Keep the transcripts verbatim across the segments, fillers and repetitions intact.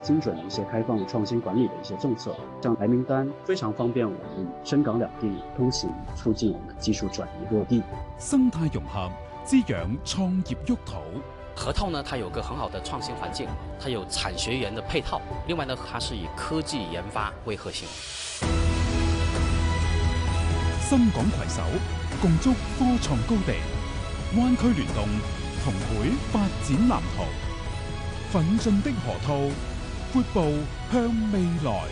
精准的一些开放创新管理的一些政策，像白名单非常方便我们深港两地通行，促进我们技术转移落地。 生态融合，滋養創業沃土。 核桃呢，它有個很好的創新環境，它有產學園的配套，另外呢，它是以科技研發為核心。 深港攜手，共築科創高地，灣區聯動，同繪發展藍圖。奮進的河套，闊步向未來。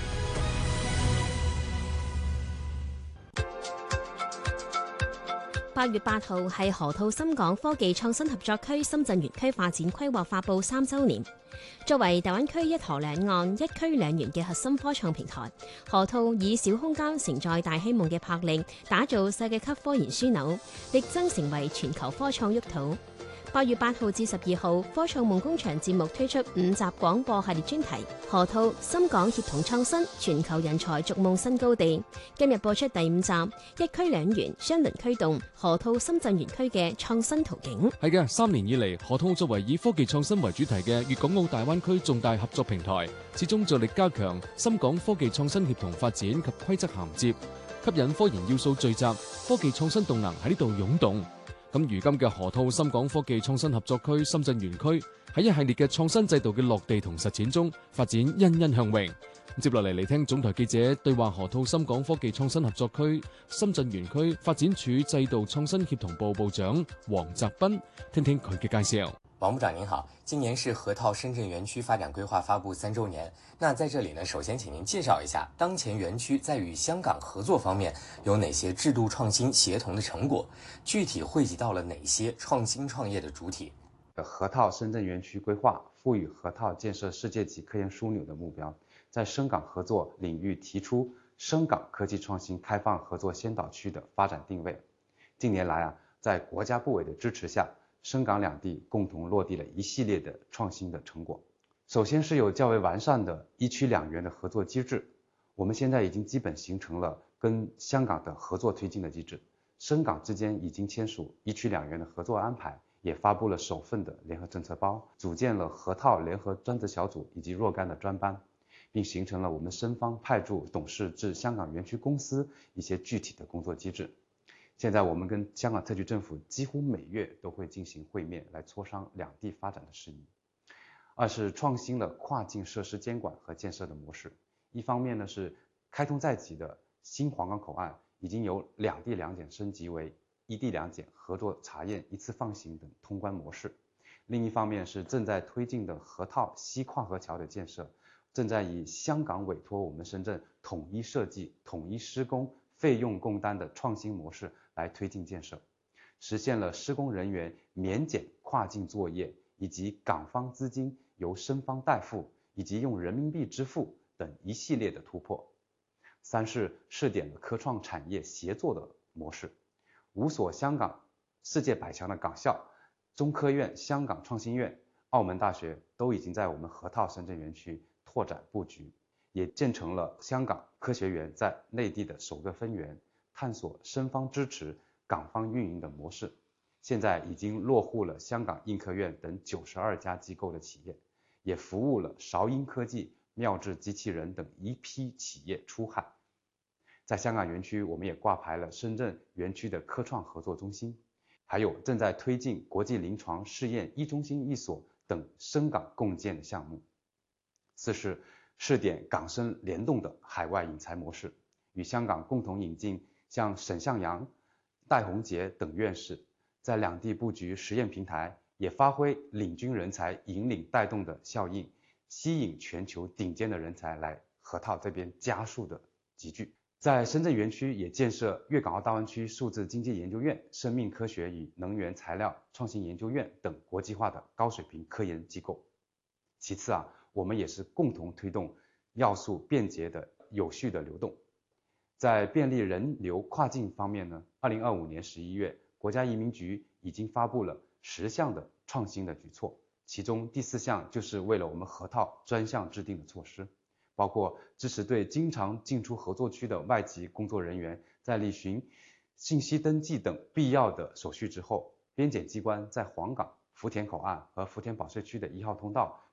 八月八號係河套深港科技創新合作區深圳園區發展規劃發布三週年。作為大灣區一河兩岸、一區兩園嘅核心科創平台，河套以小空間承載大希望嘅魄力，打造世界級科研樞紐，力爭成為全球科創沃土。八月八號至十二號，科創夢工場節目推出五集廣播系列專題，河套深港協同創新，全球人才逐夢新高地。今日播出第五集，一區兩園雙輪驅動河套深圳園區嘅創新途徑。 係嘅，三年以嚟，河套作為以科技創新為主題嘅粵港澳大灣區重大合作平台，始終着力加強深港科技創新協同發展及規則銜接，吸引科研要素聚集，科技創新動能喺呢度湧動。咁如今嘅河套深港科技創新合作區深圳園區喺一系列嘅創新制度嘅落地同實踐中發展欣欣向榮。接落嚟嚟聽總台記者對話河套深港科技創新合作區深圳園區發展處制度創新協同部部長黃澤斌，聽聽佢嘅介紹。 王部長您好，今年是河套深圳園區發展規劃發布三週年。那在這裡呢，首先請您介紹一下當前園區在與香港合作方面有哪些制度創新協同的成果，具體匯集到了哪些創新創業的主體。 河套深圳園區規劃賦予河套建設世界級科研樞紐的目標，在深港合作領域提出深港科技創新開放合作先導區的發展定位。近年來啊，在國家部委的支持下，深港兩地共同落地了一系列的創新的成果。首先是有較為完善的一區兩園的合作機制，我們現在已經基本形成了跟香港的合作推進的機制，深港之間已經簽署一區兩園的合作安排，也發布了首份的聯合政策包，組建了河套聯合專責小組以及若干的專班，並形成了我們深方派駐董事至香港園區公司一些具體的工作機制。現在我們跟香港特區政府幾乎每月都會進行會面，來磋商兩地發展的事宜。二是創新了跨境設施監管和建設的模式。一方面呢是開通在即的新皇崗口岸已經由兩地兩檢升級為一地兩檢合作查驗一次放行等通關模式。另一方面是正在推進的河套西跨河橋的建設，正在以香港委託我們深圳統一設計、統一施工、費用共擔的創新模式來推進建設，實現了施工人員免檢跨境作業，以及港方資金由深方代付，以及用人民幣支付等一系列的突破。三是試點了科創產業協作的模式，五所香港世界百強的港校，中科院、香港創新院、澳門大學都已經在我們河套深圳園區拓展佈局，也建成了香港科學園在內地的首個分園，探索深方支持、港方運營的模式。現在已經落戶了香港應科院等九十二家機構的企業，也服務了韶英科技、妙智機器人等一批企業出海。在香港園區，我們也掛牌了深圳園區的科創合作中心，還有正在推進國際臨床試驗一中心一所等深港共建的項目。四是試點港深聯動的海外引才模式，與香港共同引進像沈向陽、戴宏傑等院士，在兩地布局實驗平台，也發揮領軍人才引領帶動的效應，吸引全球頂尖的人才來河套這邊加速的集聚。在深圳園區也建設粵港澳大灣區數字經濟研究院、生命科學與能源材料創新研究院等國際化的高水平科研機構。其次啊，我們也是共同推動要素便捷的有序的流動。在便利人流跨境方面呢，二零二五年十一月，國家移民局已經發布了十項的創新的舉措，其中第四項就是為了我們河套專項制定的措施，包括支持對經常進出合作區的外籍工作人員在履行信息登記等必要的手續之後，邊檢機關在皇崗、福田口岸和福田保稅區的一號通道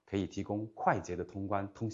可以提供快捷的通关通信。